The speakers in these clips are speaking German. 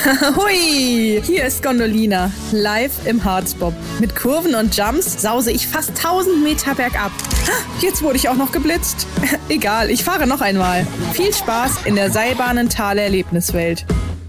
Hui, hier ist Gondolina, live im Harzbob. Mit Kurven und Jumps sause ich fast 1000 Meter bergab. Jetzt wurde ich auch noch geblitzt. Egal, ich fahre noch einmal. Viel Spaß in der Seilbahnenthaler Erlebniswelt.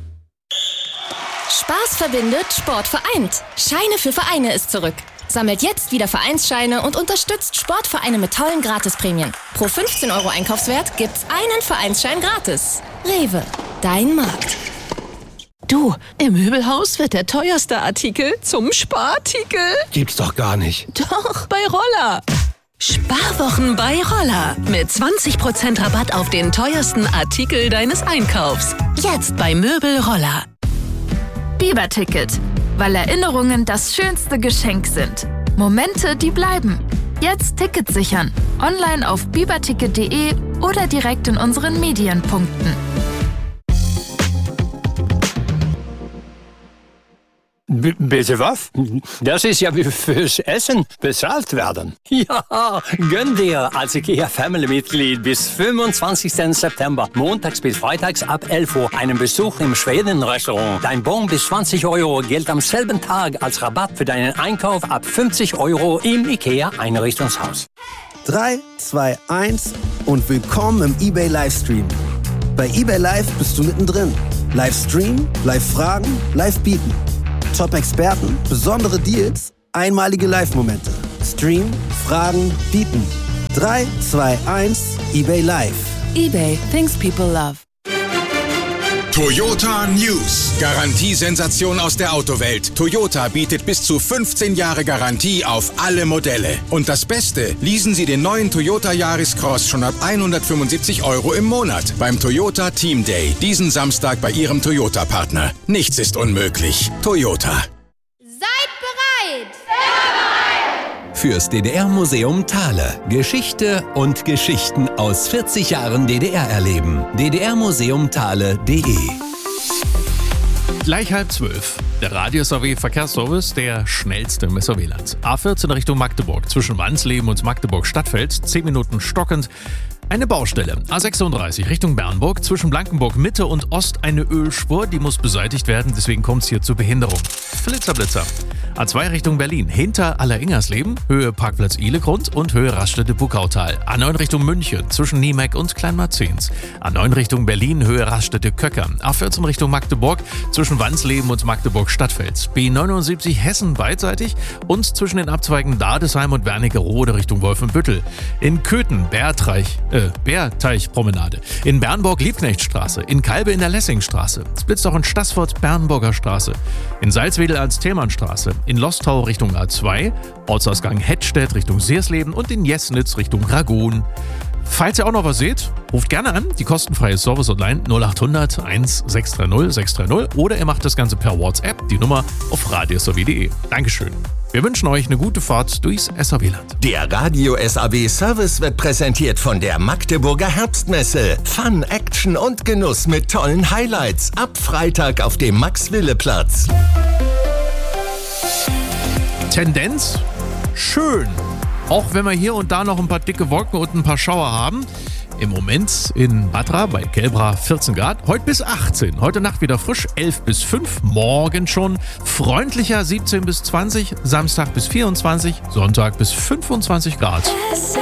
Spaß verbindet, Sport vereint. Scheine für Vereine ist zurück. Sammelt jetzt wieder Vereinsscheine und unterstützt Sportvereine mit tollen Gratisprämien. Pro 15 € Einkaufswert gibt's einen Vereinsschein gratis. Rewe, dein Markt. Du, im Möbelhaus wird der teuerste Artikel zum Sparartikel. Gibt's doch gar nicht. Doch, bei Roller. Sparwochen bei Roller. Mit 20% Rabatt auf den teuersten Artikel deines Einkaufs. Jetzt bei Möbel Roller. Biber-Ticket, weil Erinnerungen das schönste Geschenk sind. Momente, die bleiben. Jetzt Tickets sichern. Online auf biberticket.de oder direkt in unseren Medienpunkten. Bitte was? Das ist ja wie fürs Essen bezahlt werden. Ja, gönn dir als IKEA-Family-Mitglied bis 25. September, montags bis freitags ab 11 Uhr, einen Besuch im Schweden-Restaurant. Dein Bon bis 20 € gilt am selben Tag als Rabatt für deinen Einkauf ab 50 € im IKEA-Einrichtungshaus. 3, 2, 1 und willkommen im eBay Livestream. Bei eBay Live bist du mittendrin. Livestream, Live-Fragen, Live-Bieten. Top-Experten, besondere Deals, einmalige Live-Momente. Stream, Fragen, bieten. 3, 2, 1, eBay Live. eBay, things people love. Toyota News. Garantiesensation aus der Autowelt. Toyota bietet bis zu 15 Jahre Garantie auf alle Modelle. Und das Beste, leasen Sie den neuen Toyota Yaris Cross schon ab 175 € im Monat beim Toyota Team Day. Diesen Samstag bei Ihrem Toyota-Partner. Nichts ist unmöglich. Toyota. Seid bereit! Fürs DDR-Museum Thale. Geschichte und Geschichten aus 40 Jahren DDR erleben. ddrmuseumthale.de. Gleich 11:30. Der Radio-SAW-Verkehrsservice, der schnellste im SAW-Land. A14 Richtung Magdeburg, zwischen Wansleben und Magdeburg-Stadtfeld, 10 Minuten stockend. Eine Baustelle. A36 Richtung Bernburg, zwischen Blankenburg Mitte und Ost eine Ölspur, die muss beseitigt werden, deswegen kommt es hier zur Behinderung. Flitzer. A2 Richtung Berlin, hinter Alleringersleben, Höhe Parkplatz Ihlegrund und Höhe Raststätte Buckautal. A9 Richtung München, zwischen Niemeck und Kleinmarzens. A9 Richtung Berlin, Höhe Raststätte Köcker. A14 Richtung Magdeburg, zwischen Wansleben und Magdeburg-Stadtfeld. B79 Hessen beidseitig und zwischen den Abzweigen Dadesheim und Wernigerode Richtung Wolfenbüttel. In Köthen, Bärteichpromenade. In Bernburg Liebknechtstraße. In Kalbe in der Lessingstraße. Es blitzt auch in Staßfurt Bernburger Straße. In Salzwedel Ernst-Thälmann-Straße. In Lostau Richtung A2. Ortsausgang Hettstedt Richtung Seersleben und in Jesnitz Richtung Ragun. Falls ihr auch noch was seht, ruft gerne an. Die kostenfreie Service-Hotline 0800 1630 630 oder ihr macht das Ganze per WhatsApp. Die Nummer auf radiosaw.de. Dankeschön. Wir wünschen euch eine gute Fahrt durchs SAW-Land. Der Radio SAW Service wird präsentiert von der Magdeburger Herbstmesse. Fun, Action und Genuss mit tollen Highlights. Ab Freitag auf dem Max-Wille-Platz. Tendenz schön. Auch wenn wir hier und da noch ein paar dicke Wolken und ein paar Schauer haben. Im Moment in Batra bei Kelbra 14 Grad, heute bis 18. Heute Nacht wieder frisch, 11 bis 5. Morgen schon freundlicher, 17 bis 20. Samstag bis 24, Sonntag bis 25 Grad.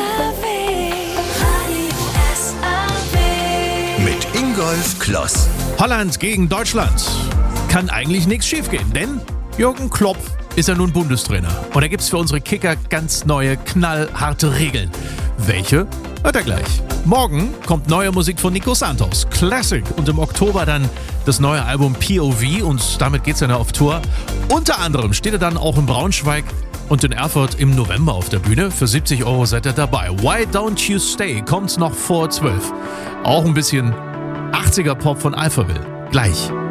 Mit Ingolf Kloss. Holland gegen Deutschland. Kann eigentlich nichts schiefgehen, denn Jürgen Klopp ist ja nun Bundestrainer. Und da gibt's für unsere Kicker ganz neue, knallharte Regeln. Welche? Hört ihr gleich. Morgen kommt neue Musik von Nico Santos, Classic. Und im Oktober dann das neue Album POV und damit geht's dann auf Tour. Unter anderem steht er dann auch in Braunschweig und in Erfurt im November auf der Bühne. Für 70 € seid ihr dabei. Why Don't You Stay kommt noch vor 12. Auch ein bisschen 80er Pop von Alphaville. Gleich.